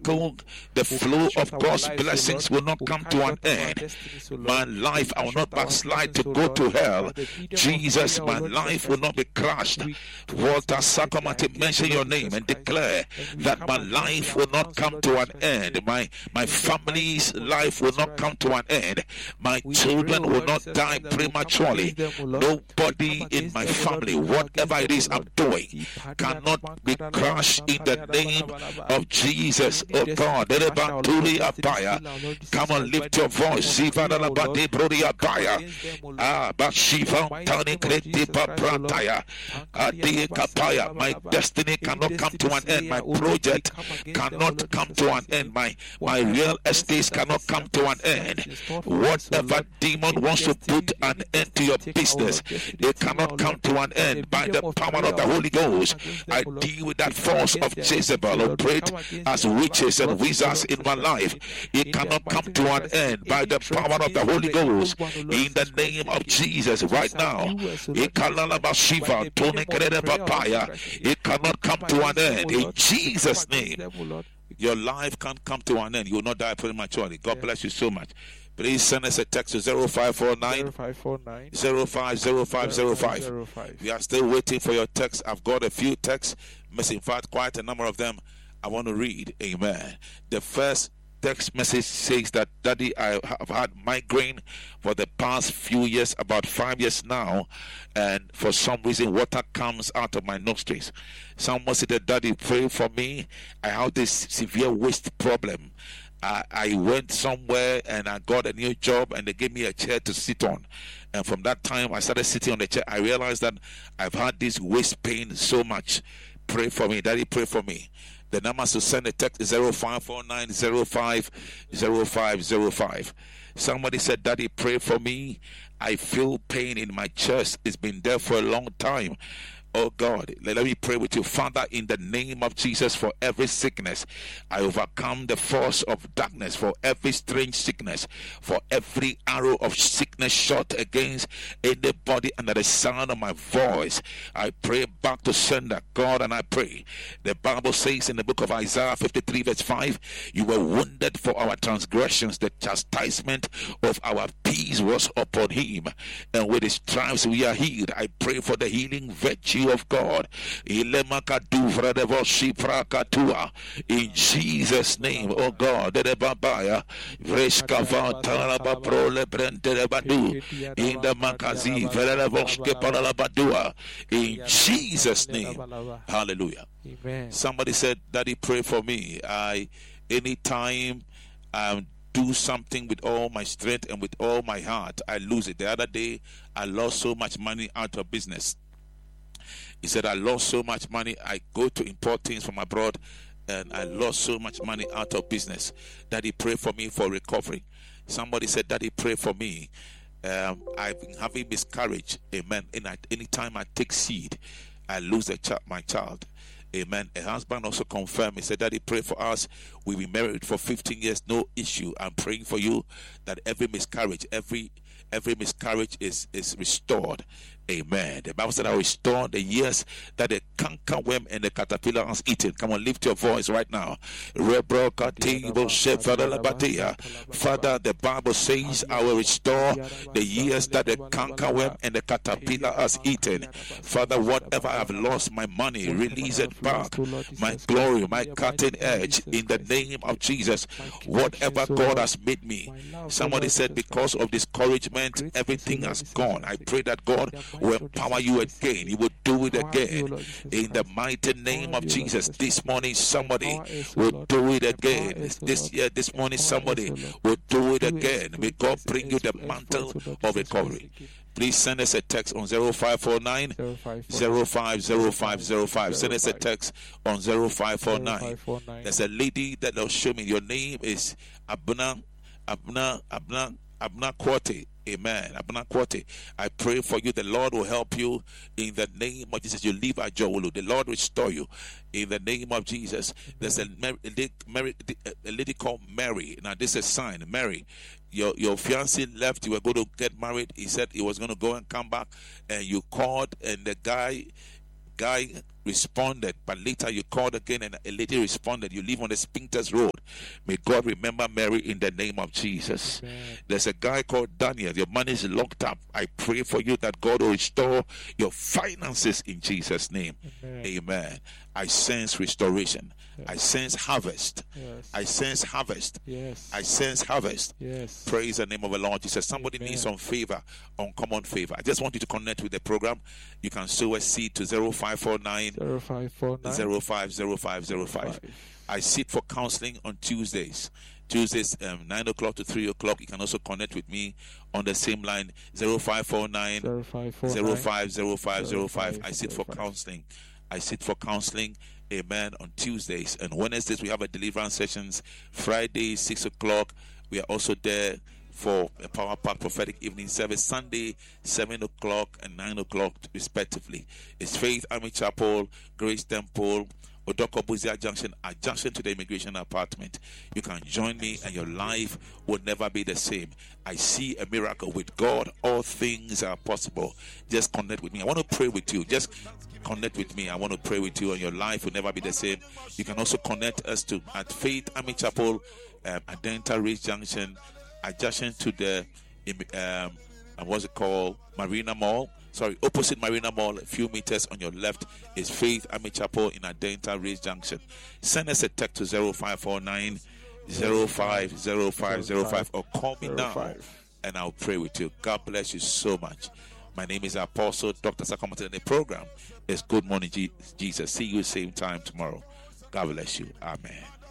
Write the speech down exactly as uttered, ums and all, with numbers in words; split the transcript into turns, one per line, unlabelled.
miracle, the flow of God's blessings will not come to an end. My life, I will not backslide to go to hell. Jesus, my life will not be crushed. Walter Sacramento, mention your name and declare that my life will not come to an end. My, my family's life will not come to an end. My children will not die prematurely. Nobody in my family, whatever it is I'm doing, cannot be crushed in the name of Jesus. Oh God, come on, lift your voice. Ah, Bashiva, Tani Kretipa Prataya, Adi Kapaya. My destiny cannot come to an end. My project cannot come to an end. My my real estates cannot come to an end. Whatever demon wants to put an end to your business, it cannot come to an end by the power of the Holy Ghost. I deal with that force of Jezebel, operate as witches and wizards in my life. It cannot come to an end by the power of the Holy Ghost. In the name of Jesus, right now, it cannot come to an end. In Jesus' name, your life can't come to an end. You will not die prematurely. God bless you so much. Please send us a text to zero five four nine, zero five zero five zero five. We are still waiting for your text. I've got a few texts. In fact, quite a number of them I want to read. Amen. The first text message says that, Daddy, I have had migraine for the past few years, about five years now, and for some reason water comes out of my nostrils. Someone said that, Daddy, pray for me. I have this severe waist problem. I, I went somewhere and I got a new job and they gave me a chair to sit on. And from that time I started sitting on the chair. I realized that I've had this waist pain so much. Pray for me. Daddy, pray for me. The number to send a text is zero five four nine zero five zero five zero five. Somebody said, Daddy, pray for me. I feel pain in my chest. It's been there for a long time. Oh God, let me pray with you. Father, in the name of Jesus, for every sickness, I overcome the force of darkness, for every strange sickness, for every arrow of sickness shot against anybody under the sound of my voice. I pray back to sender, God, and I pray. The Bible says in the book of Isaiah fifty-three verse five, you were wounded for our transgressions, the chastisement of our peace was upon him, and with his stripes we are healed. I pray for the healing virtue of God. In Jesus' name, oh God, in the Makazi, in Jesus' name, hallelujah.
Amen.
Somebody said, Daddy, pray for me. I, anytime I do something with all my strength and with all my heart, I lose it. The other day, I lost so much money out of business. He said, I lost so much money. I go to import things from abroad and I lost so much money out of business. Daddy, pray for me for recovery. Somebody said, Daddy, pray for me. Um, I've been having miscarriage. Amen. And I, anytime I take seed, I lose the ch- my child. Amen. A husband also confirmed. He said, Daddy, pray for us. We've been married for fifteen years. No issue. I'm praying for you that every miscarriage, every every miscarriage is, is restored. Amen. The Bible said, I will restore the years that the cankerworm and the caterpillar has eaten. Come on, lift your voice right now. Father, the Bible says, I will restore the years that the cankerworm and the caterpillar has eaten. Father, whatever I have lost, my money, release it back. My glory, my cutting edge, in the name of Jesus. Whatever God has made me. Somebody said, because of discouragement, everything has gone. I pray that God will empower you again. He will do it again. In the mighty name of Jesus. This morning, somebody will do it again. This year, this morning, somebody will do it again. May God bring you the mantle of recovery. Please send us a text on zero five four nine, zero five zero five zero five. Send us a text on zero five four nine. There's a lady that will show me. Your name is Abna, Abna, Abna, Abna Kwate. Amen. Abna Kwate. I pray for you. The Lord will help you in the name of Jesus. You leave Ajowulu. The Lord will restore you in the name of Jesus. There's a, a, lady, a lady called Mary. Now, this is a sign. Mary, your your fiancé left. You were going to get married. He said he was going to go and come back. And you called, and the guy guy responded, but later you called again and a lady responded. You live on the Spintex Road. May God remember Mary in the name of Jesus. Amen. There's a guy called Daniel. Your money is locked up. I pray for you that God will restore your finances in Jesus' name. Amen. Amen. I sense restoration. Yes. I sense harvest. Yes. I sense harvest. Yes. I sense harvest. Yes. Praise the name of the Lord Jesus. Somebody Amen. Needs some favor, uncommon favor. I just want you to connect with the program. You can sow a seed to zero five four nine zero five four nine zero five zero five zero five. I sit for counseling on Tuesdays. Tuesdays, um, nine o'clock to three o'clock. You can also connect with me on the same line, zero five four nine zero five zero five zero five. I sit for counseling. I sit for counseling, amen, on Tuesdays. And Wednesdays, we have a deliverance sessions. Friday, six o'clock. We are also there for a Power Pack prophetic evening service. Sunday, seven o'clock and nine o'clock, respectively. It's Faith Army Chapel, Grace Temple, Odoko Buzia Junction, adjacent to the immigration apartment. You can join me and your life will never be the same. I see a miracle. With God, all things are possible. Just connect with me. I want to pray with you. Just connect with me. I want to pray with you and your life will never be the same. You can also connect us to at Faith Army Chapel, um, Adenta Ridge Junction, adjacent to the, um, what's it called, Marina Mall. Sorry, opposite Marina Mall, a few meters on your left is Faith Army Chapel in Adenta Ridge Junction. Send us a text to zero five four nine zero five zero five zero five or call me now and I'll pray with you. God bless you so much. My name is Apostle Doctor Sakamata, and the program is Good Morning Jesus. See you same time tomorrow. God bless you. Amen.